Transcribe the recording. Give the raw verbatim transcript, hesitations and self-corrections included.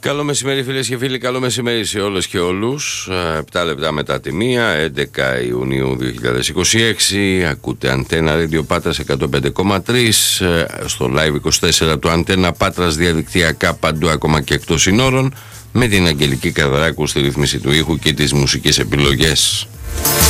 Καλό μεσημέρι φίλες και φίλοι, καλό μεσημέρι σε όλες και όλους. Επτά λεπτά μετά τη μία, έντεκα Ιουνίου δύο χιλιάδες είκοσι έξι. Ακούτε Αντένα Radio Πάτρας εκατό πέντε κόμμα τρία, στο Live είκοσι τέσσερα του Αντένα Πάτρας, διαδικτυακά παντού ακόμα και εκτός συνόρων, με την Αγγελική Καδράκου στη ρύθμιση του ήχου και τις μουσικές επιλογές.